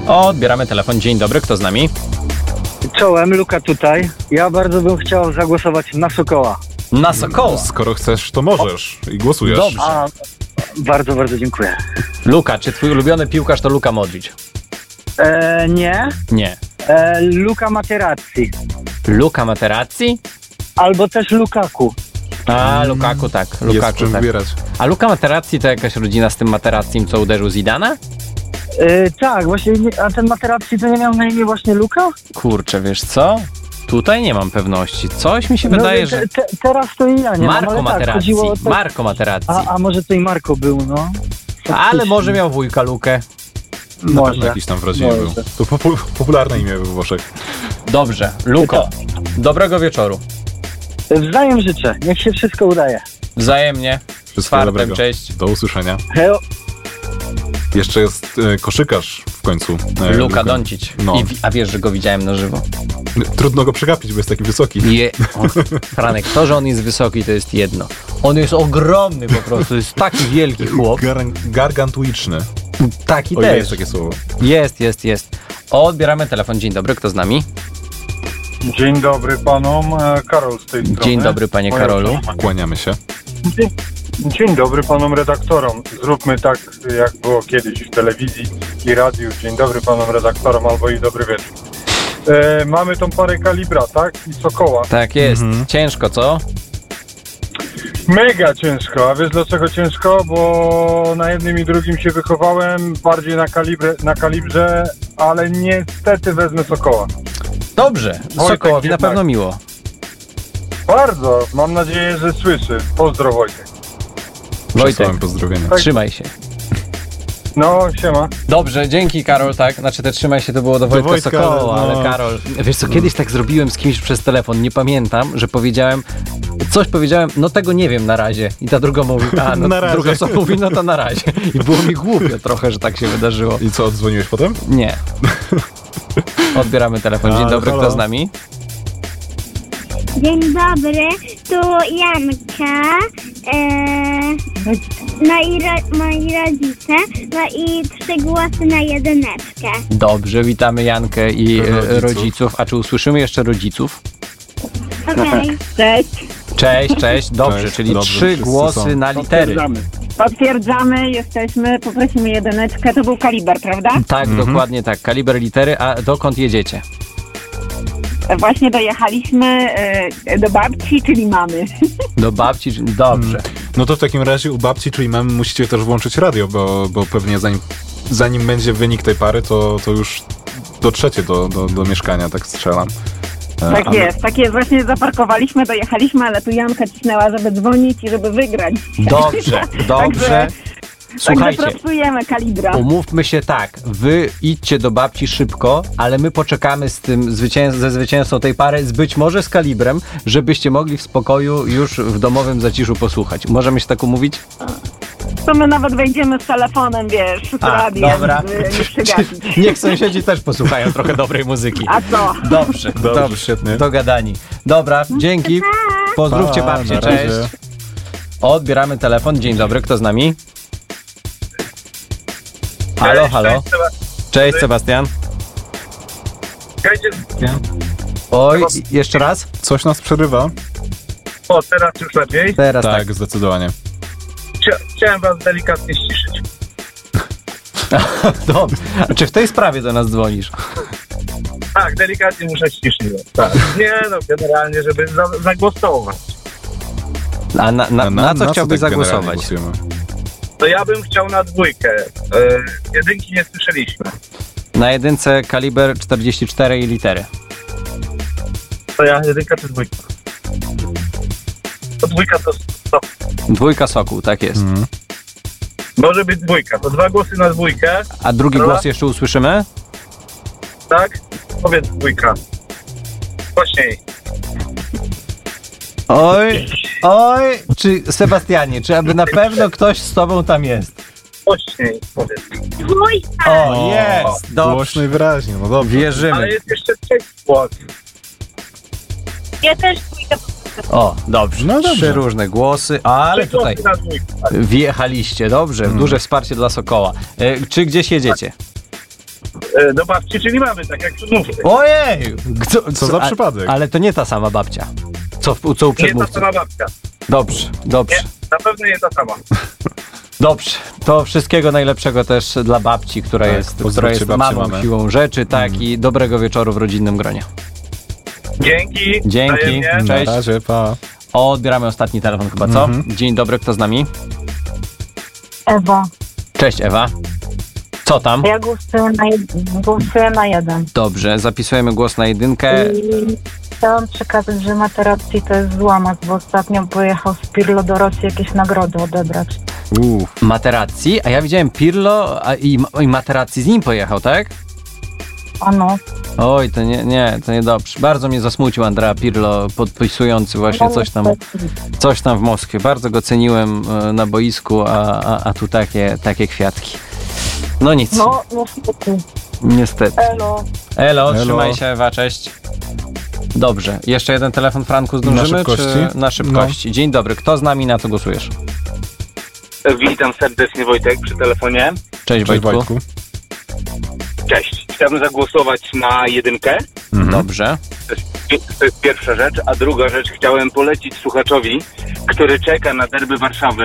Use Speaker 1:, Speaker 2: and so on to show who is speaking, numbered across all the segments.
Speaker 1: Odbieramy telefon. Dzień dobry, kto z nami?
Speaker 2: Czołem, Luka tutaj. Ja bardzo bym chciał zagłosować na Sokoła.
Speaker 1: Na Sokoła.
Speaker 3: Skoro chcesz, to możesz i głosujesz.
Speaker 1: Dobrze.
Speaker 2: Bardzo, bardzo dziękuję.
Speaker 1: Luka, czy twój ulubiony piłkarz to Luka Modric?
Speaker 2: Nie.
Speaker 1: Nie.
Speaker 2: Luka Materazzi.
Speaker 1: Luka Materazzi?
Speaker 2: Albo też Lukaku.
Speaker 1: A, Lukaku tak.
Speaker 3: Jest
Speaker 1: Lukaku
Speaker 3: czym
Speaker 1: tak.
Speaker 3: wybierać.
Speaker 1: A Luka Materazzi to jakaś rodzina z tym Materazzim, co uderzył Zidana?
Speaker 2: Tak, właśnie, a ten Materazzi to nie miał na imię właśnie Luka?
Speaker 1: Kurczę, wiesz co? Tutaj nie mam pewności. Coś mi się wydaje, że...
Speaker 2: Teraz to i ja nie mam,
Speaker 1: Marco
Speaker 2: ale
Speaker 1: Materazzi.
Speaker 2: chodziło o to...
Speaker 1: Marco Materazzi.
Speaker 2: A może to i Marco był, no.
Speaker 1: Ale może miał wujka Lukę.
Speaker 3: Na
Speaker 2: Może.
Speaker 3: pewno jakiś tam w rodzinie
Speaker 2: Może.
Speaker 3: był. To popularne imię we Włoszech.
Speaker 1: Dobrze. Luko, dobrego wieczoru.
Speaker 2: Wzajem życzę, niech się wszystko udaje.
Speaker 1: Wzajemnie. Z
Speaker 3: Wszystkiego
Speaker 1: fartem,
Speaker 3: dobrego.
Speaker 1: cześć.
Speaker 3: Do usłyszenia.
Speaker 2: Heo.
Speaker 3: Jeszcze jest koszykarz w końcu.
Speaker 1: Luka Doncic.
Speaker 3: No.
Speaker 1: A wiesz, że go widziałem na żywo?
Speaker 3: Trudno go przegapić, bo jest taki wysoki.
Speaker 1: Franek, to, że on jest wysoki, to jest jedno. On jest ogromny po prostu, jest taki wielki chłop.
Speaker 3: Gargantuiczny.
Speaker 1: Taki
Speaker 3: O ile
Speaker 1: też.
Speaker 3: jest takie słowo.
Speaker 1: Jest. Odbieramy telefon. Dzień dobry, kto z nami?
Speaker 4: Dzień dobry panom, Karol z tej strony.
Speaker 1: Dzień dobry, panie Karolu.
Speaker 3: Kłaniamy się.
Speaker 4: Dzień dobry panom redaktorom. Zróbmy tak, jak było kiedyś w telewizji i radiu. Dzień dobry panom redaktorom, albo i dobry wieczór. Mamy tą parę kalibra, tak? I Sokoła.
Speaker 1: Tak jest. Ciężko, co?
Speaker 4: Mega ciężko, a wiesz dlaczego ciężko? Bo na jednym i drugim się wychowałem, bardziej na kalibrze, ale niestety wezmę Sokoła.
Speaker 1: Dobrze. Sokołowi na
Speaker 4: jednak.
Speaker 1: pewno miło.
Speaker 4: Bardzo, mam nadzieję, że słyszy. Pozdro Wojtek.
Speaker 1: Wojtek,
Speaker 3: Przesyłam pozdrowienia.
Speaker 1: trzymaj się.
Speaker 4: No, siema.
Speaker 1: Dobrze, dzięki Karol, tak. Znaczy te trzymaj się to było do Wojtka
Speaker 3: Wojtka,
Speaker 1: Sokoła,
Speaker 3: no.
Speaker 1: ale Karol... Wiesz co, kiedyś tak zrobiłem z kimś przez telefon, nie pamiętam, że powiedziałem, no tego nie wiem na razie. I ta druga mówi,
Speaker 3: Na razie.
Speaker 1: druga co mówi, no to na razie. I było mi głupio trochę, że tak się wydarzyło.
Speaker 3: I co, odzwoniłeś potem?
Speaker 1: Nie. Odbieramy telefon. Dzień dobry,
Speaker 3: halo.
Speaker 1: kto z nami?
Speaker 5: Dzień dobry, tu Janka, moi rodzice, no i 3 głosy na jedyneczkę.
Speaker 1: Dobrze, witamy Jankę i
Speaker 3: Rodziców.
Speaker 1: rodziców. A czy usłyszymy jeszcze rodziców?
Speaker 5: Okej.
Speaker 1: Cześć. Dobrze,
Speaker 3: Cześć,
Speaker 1: czyli
Speaker 3: dobrze,
Speaker 1: 3
Speaker 3: wszyscy
Speaker 1: głosy
Speaker 3: są.
Speaker 1: na litery.
Speaker 6: Potwierdzamy, jesteśmy, poprosimy jedyneczkę, to był kaliber, prawda?
Speaker 1: Tak, dokładnie tak. Kaliber litery, a dokąd jedziecie?
Speaker 6: Właśnie dojechaliśmy do babci, czyli mamy.
Speaker 1: Do babci, dobrze.
Speaker 3: No to w takim razie u babci, czyli mamy, musicie też włączyć radio, bo pewnie zanim będzie wynik tej pary, to już dotrzecie do mieszkania, tak strzelam.
Speaker 6: Tak jest, właśnie zaparkowaliśmy, dojechaliśmy, ale tu Janka cisnęła, żeby dzwonić i żeby wygrać.
Speaker 1: Dobrze.
Speaker 6: Także
Speaker 1: Słuchajcie,
Speaker 6: pracujemy kalibra.
Speaker 1: umówmy się tak, wy idźcie do babci szybko, ale my poczekamy z tym ze zwycięzcą tej pary, być może z kalibrem, żebyście mogli w spokoju już w domowym zaciszu posłuchać. Możemy się tak umówić?
Speaker 6: To my nawet wejdziemy z telefonem, wiesz, z radiem,
Speaker 1: dobra.
Speaker 6: żeby nie przegapić.
Speaker 1: Niech sąsiedzi też posłuchają trochę dobrej muzyki.
Speaker 6: A co?
Speaker 1: Dobrze,
Speaker 3: świetnie.
Speaker 1: dogadani. Dobra, dzięki. Pozdrówcie
Speaker 3: Pa,
Speaker 1: babcię,
Speaker 3: na razie.
Speaker 1: cześć. Odbieramy telefon. Dzień dobry, kto z nami? Halo. Cześć, Sebastian. Oj, jeszcze raz?
Speaker 3: Coś nas przerywa?
Speaker 4: O, teraz już lepiej.
Speaker 1: Teraz tak.
Speaker 3: Tak, zdecydowanie.
Speaker 4: Chciałem was delikatnie ściszyć.
Speaker 1: Dobrze. A czy w tej sprawie do nas dzwonisz?
Speaker 4: Tak, delikatnie muszę ściszyć. Tak. Nie no, generalnie, żeby zagłosować.
Speaker 1: A na co chciałbyś
Speaker 3: tak generalnie
Speaker 1: zagłosować?
Speaker 3: głosujemy?
Speaker 4: To ja bym chciał na 2. Jedynki nie słyszeliśmy.
Speaker 1: Na jedynce kaliber 44 i litery.
Speaker 4: To ja jedynka czy 2? To 2 to 100.
Speaker 1: Dwójka Sokół, tak jest.
Speaker 4: Może być 2. To 2 głosy na 2.
Speaker 1: A drugi
Speaker 4: Dobra.
Speaker 1: głos jeszcze usłyszymy?
Speaker 4: Tak? Powiedz 2. Głośniej.
Speaker 1: Oj, czy Sebastianie, czy aby na pewno ktoś z tobą tam jest?
Speaker 4: Głośniej powiedz.
Speaker 1: O, jest,
Speaker 3: Głośno
Speaker 1: dobrze,
Speaker 3: i wyraźnie, no dobrze.
Speaker 1: wierzymy.
Speaker 4: Ale jest jeszcze 3 głos.
Speaker 5: Ja też 2.
Speaker 1: O, dobrze,
Speaker 3: No dobrze.
Speaker 1: 3 różne głosy, ale
Speaker 4: 3
Speaker 1: tutaj
Speaker 4: głosy na 2.
Speaker 1: wjechaliście, dobrze, duże wsparcie dla Sokoła. Czy gdzieś jedziecie?
Speaker 7: Do babci, czyli mamy, tak jak tu mówię.
Speaker 1: Ojej!
Speaker 3: Co za przypadek?
Speaker 1: Ale to nie ta sama babcia. Co u
Speaker 7: Nie ta
Speaker 1: przedmówcy.
Speaker 7: sama babcia.
Speaker 1: Dobrze.
Speaker 7: Nie, na pewno nie ta sama.
Speaker 1: Dobrze. To wszystkiego najlepszego też dla babci, która
Speaker 3: Tak,
Speaker 1: jest
Speaker 3: pozdrowcie babcię,
Speaker 1: mamą
Speaker 3: mamę.
Speaker 1: siłą rzeczy, tak, i dobrego wieczoru w rodzinnym gronie.
Speaker 7: Dzięki.
Speaker 1: Dzięki.
Speaker 7: Wzajemnie.
Speaker 3: Na
Speaker 1: Cześć.
Speaker 3: razie, pa.
Speaker 1: Odbieramy ostatni telefon chyba, co? Dzień dobry, kto z nami?
Speaker 8: Ewa,
Speaker 1: Cześć Ewa. Co tam?
Speaker 8: ja głosuję na jeden.
Speaker 1: Dobrze, zapisujemy głos na jedynkę.
Speaker 8: I chciałam przekazać, że Materazzi to jest złamas, bo ostatnio pojechał z Pirlo do Rosji jakieś nagrody odebrać.
Speaker 1: Materazzi, a ja widziałem Pirlo i Materazzi z nim pojechał, tak?
Speaker 8: Ano.
Speaker 1: Oj, to nie dobrze. Bardzo mnie zasmucił Andrea Pirlo, podpisujący właśnie coś tam w Moskwie. Bardzo go ceniłem na boisku, a tu takie kwiatki. No nic.
Speaker 8: No, niestety.
Speaker 1: Niestety.
Speaker 8: Elo.
Speaker 1: Elo, trzymaj się Ewa, cześć. Dobrze, jeszcze jeden telefon, Franku, zdążymy?
Speaker 3: Na szybkości?
Speaker 1: Czy na szybkości? Dzień dobry, kto z nami, na co głosujesz?
Speaker 7: Witam serdecznie, Wojtek, przy telefonie.
Speaker 1: Cześć Wojtku.
Speaker 7: Cześć. Chciałbym zagłosować na jedynkę.
Speaker 1: Dobrze.
Speaker 7: To jest pierwsza rzecz. A druga rzecz, chciałem polecić słuchaczowi, który czeka na derby Warszawy,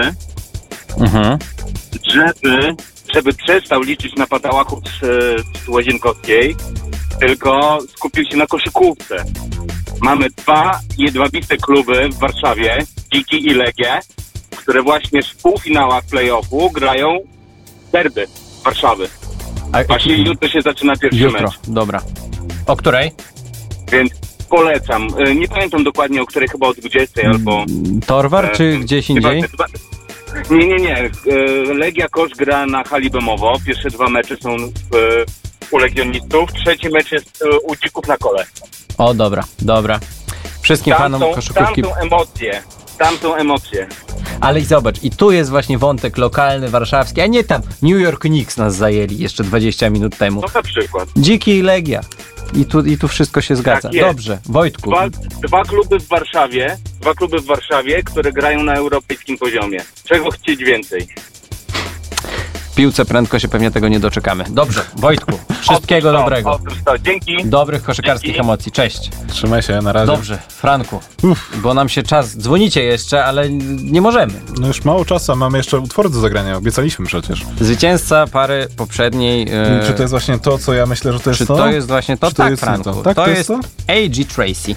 Speaker 7: żeby przestał liczyć na patałachów z Łazienkowskiej, tylko skupił się na koszykówce. Mamy dwa jedwabiste kluby w Warszawie, Dziki i Legie, które właśnie w półfinałach play-offu grają derby Warszawy. Właśnie jutro się zaczyna pierwszy mecz.
Speaker 1: Dobra. O której?
Speaker 7: Więc polecam. Nie pamiętam dokładnie o której, chyba o 20 albo...
Speaker 1: Torwar czy gdzieś indziej?
Speaker 7: Nie. Legia Kosz gra na hali Bemowo. Pierwsze dwa mecze są u legionistów. Trzeci mecz jest u Dzików na Kole.
Speaker 1: O, dobra. Wszystkim fanom koszykówki.
Speaker 7: Tam są emocje.
Speaker 1: Ale i zobacz, i tu jest właśnie wątek lokalny, warszawski, a nie tam New York Knicks nas zajęli jeszcze 20 minut temu.
Speaker 7: No na przykład.
Speaker 1: Dziki i Legia. I tu wszystko się zgadza.
Speaker 7: Tak jest.
Speaker 1: Dobrze, Wojtku.
Speaker 7: Dwa kluby w Warszawie, które grają na europejskim poziomie. Czego chcieć więcej?
Speaker 1: W piłce prędko się pewnie tego nie doczekamy. Dobrze, Wojtku, wszystkiego dobrego.
Speaker 7: Dzięki.
Speaker 1: Dobrych koszykarskich emocji. Cześć.
Speaker 3: Trzymaj się, na razie.
Speaker 1: Dobrze, Franku, bo nam się czas... Dzwonicie jeszcze, ale nie możemy.
Speaker 3: No już mało czasu, mamy jeszcze utwory do zagrania, obiecaliśmy przecież.
Speaker 1: Zwycięzca pary poprzedniej...
Speaker 3: Czy to jest właśnie to, co ja myślę, że to jest
Speaker 1: czy
Speaker 3: to?
Speaker 1: to jest właśnie to?
Speaker 3: Czy to
Speaker 1: Tak,
Speaker 3: jest
Speaker 1: Franku.
Speaker 3: to? Tak,
Speaker 1: to jest
Speaker 3: to?
Speaker 1: A.G. Tracy.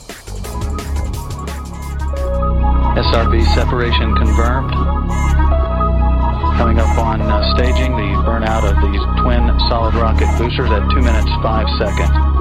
Speaker 9: SRB separation confirmed. Coming up on staging, the burnout of these twin solid rocket boosters at 2 minutes 5 seconds.